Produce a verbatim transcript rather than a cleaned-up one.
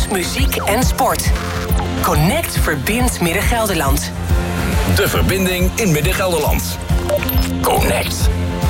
nieuws, muziek en sport. Connect verbindt Midden-Gelderland. De verbinding in Midden-Gelderland. Connect.